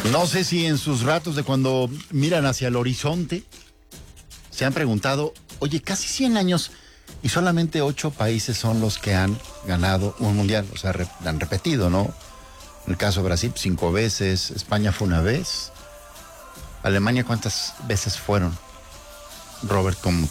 No sé si en sus ratos de cuando miran hacia el horizonte se han preguntado, oye, casi 100 años y solamente 8 países son los que han ganado un mundial, o sea, han repetido, ¿no? En el caso de Brasil, 5 veces, España fue una vez, Alemania, ¿cuántas veces fueron? Robert, como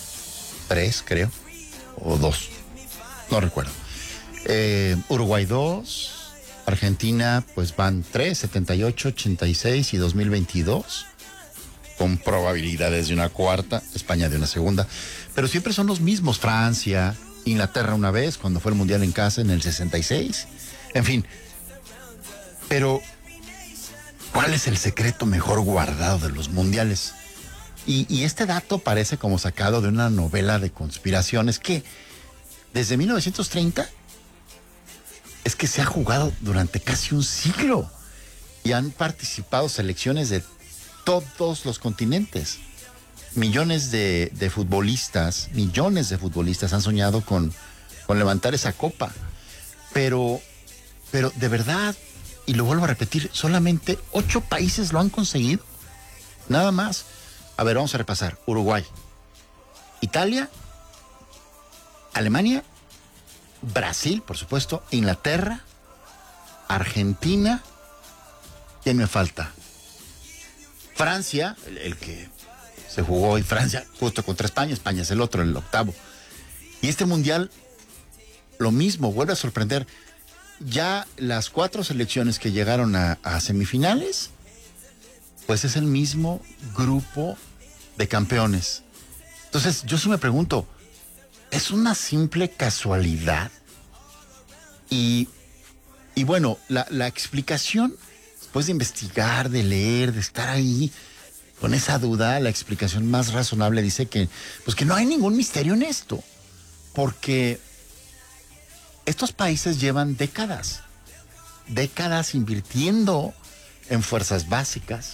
3, creo, o 2, no recuerdo. Uruguay 2, Argentina pues van 3, 78, 86 y 2022, con probabilidades de una cuarta, España de una segunda, pero siempre son los mismos, Francia, Inglaterra una vez, cuando fue el Mundial en casa en el 66, en fin. Pero, ¿cuál es el secreto mejor guardado de los mundiales? Y este dato parece como sacado de una novela de conspiraciones que desde 1930 es que se ha jugado durante casi un siglo y han participado selecciones de todos los continentes. Millones de futbolistas han soñado con levantar esa copa. Pero de verdad, y lo vuelvo a repetir, solamente 8 países lo han conseguido. Nada más. A ver, vamos a repasar. Uruguay, Italia, Alemania, Brasil, por supuesto, Inglaterra, Argentina. ¿Quién me falta? Francia, el que se jugó hoy, Francia, justo contra España. España es el otro, el octavo. Y este mundial, lo mismo, vuelve a sorprender. Ya las 4 selecciones que llegaron a semifinales, pues es el mismo grupo de campeones. Entonces, yo sí me pregunto, ¿es una simple casualidad? Y bueno, la explicación, después de investigar, de leer, de estar ahí con esa duda, la explicación más razonable dice que, pues que no hay ningún misterio en esto, porque estos países llevan décadas invirtiendo en fuerzas básicas,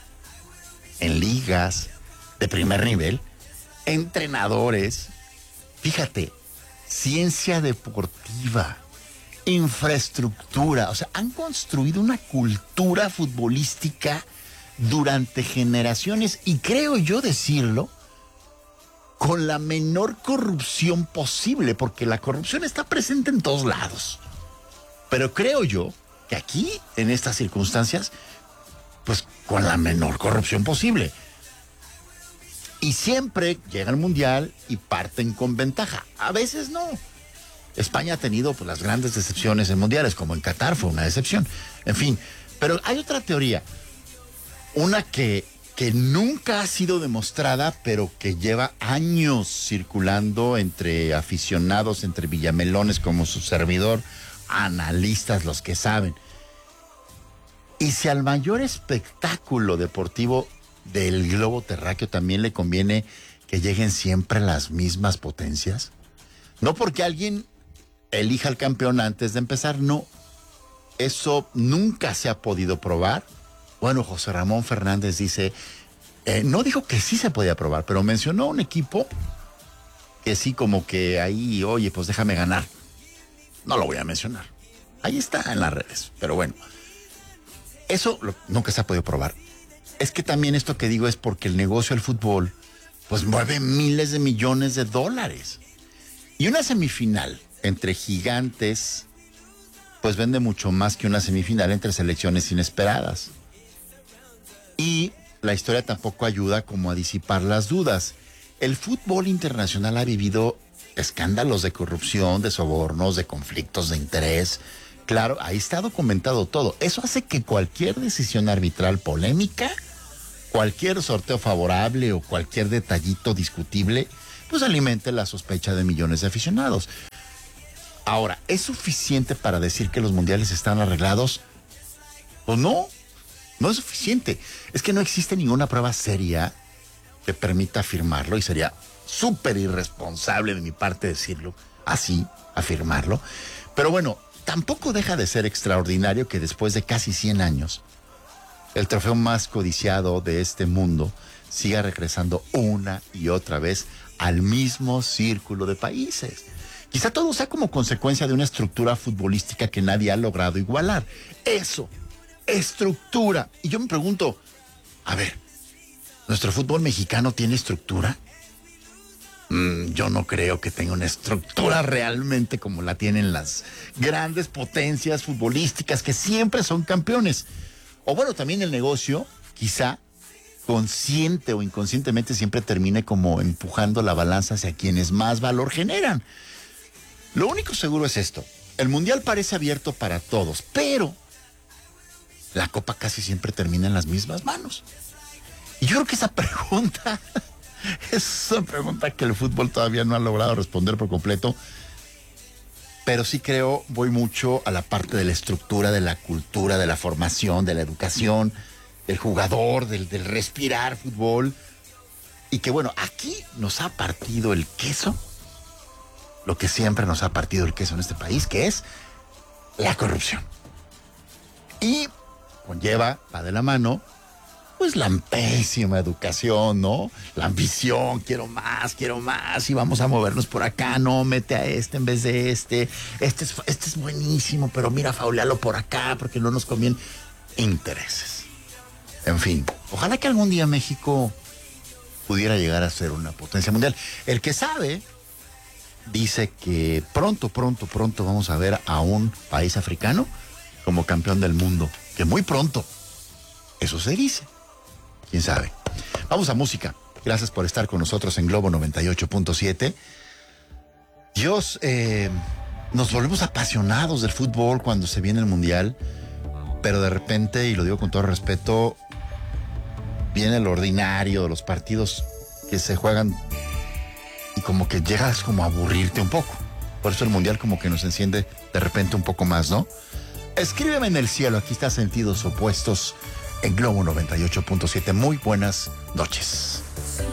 en ligas de primer nivel, entrenadores, fíjate, ciencia deportiva, infraestructura, o sea, han construido una cultura futbolística durante generaciones y creo yo decirlo, con la menor corrupción posible, porque la corrupción está presente en todos lados. Pero creo yo que aquí, en estas circunstancias, pues con la menor corrupción posible. Y siempre llega el mundial y parten con ventaja. A veces no. España ha tenido pues, las grandes decepciones en mundiales, como en Qatar fue una decepción. En fin, pero hay otra teoría. Una que nunca ha sido demostrada, pero que lleva años circulando entre aficionados, entre villamelones como su servidor, analistas, los que saben. Y si al mayor espectáculo deportivo del globo terráqueo también le conviene que lleguen siempre las mismas potencias, no porque alguien elija al campeón antes de empezar, no. Eso nunca se ha podido probar. Bueno, José Ramón Fernández dice, no dijo que sí se podía probar, pero mencionó un equipo que sí como que ahí, oye, pues déjame ganar. No lo voy a mencionar. Ahí está en las redes, pero bueno. Eso nunca se ha podido probar. Es que también esto que digo es porque el negocio del fútbol pues mueve miles de millones de dólares. Y una semifinal entre gigantes pues vende mucho más que una semifinal entre selecciones inesperadas. Y la historia tampoco ayuda como a disipar las dudas. El fútbol internacional ha vivido escándalos de corrupción, de sobornos, de conflictos de interés. Claro, ahí está documentado todo. Eso hace que cualquier decisión arbitral polémica, cualquier sorteo favorable o cualquier detallito discutible, pues alimente la sospecha de millones de aficionados. Ahora, ¿es suficiente para decir que los mundiales están arreglados? ¿O no? No es suficiente. Es que no existe ninguna prueba seria que permita afirmarlo y sería súper irresponsable de mi parte decirlo, así, afirmarlo. Pero bueno, tampoco deja de ser extraordinario que después de casi 100 años, el trofeo más codiciado de este mundo siga regresando una y otra vez al mismo círculo de países. Quizá todo sea como consecuencia de una estructura futbolística que nadie ha logrado igualar. Eso estructura. Y yo me pregunto, a ver, ¿nuestro fútbol mexicano tiene estructura? Yo no creo que tenga una estructura realmente como la tienen las grandes potencias futbolísticas que siempre son campeones. O bueno, también el negocio, quizá consciente o inconscientemente, siempre termine como empujando la balanza hacia quienes más valor generan. Lo único seguro es esto: el mundial parece abierto para todos, pero la copa casi siempre termina en las mismas manos. Y yo creo que esa pregunta es una pregunta que el fútbol todavía no ha logrado responder por completo. Pero sí creo, voy mucho a la parte de la estructura, de la cultura, de la formación, de la educación, del jugador, del respirar fútbol. Y que bueno, aquí nos ha partido el queso, lo que siempre nos ha partido el queso en este país, que es la corrupción. Y conlleva, va de la mano, pues la pésima educación, ¿no? La ambición, quiero más, y vamos a movernos por acá, no, mete a este en vez de este es buenísimo, pero mira, faulealo por acá, porque no nos conviene. Intereses. En fin, ojalá que algún día México pudiera llegar a ser una potencia mundial. El que sabe dice que pronto vamos a ver a un país africano como campeón del mundo, que muy pronto, eso se dice. ¿Quién sabe? Vamos a música. Gracias por estar con nosotros en Globo 98.7. Dios, nos volvemos apasionados del fútbol cuando se viene el Mundial, pero de repente, y lo digo con todo respeto, viene el ordinario de los partidos que se juegan y como que llegas como a aburrirte un poco. Por eso el Mundial como que nos enciende de repente un poco más, ¿no? Escríbeme en el cielo, aquí está Sentidos Opuestos en Globo 98.7. Muy buenas noches.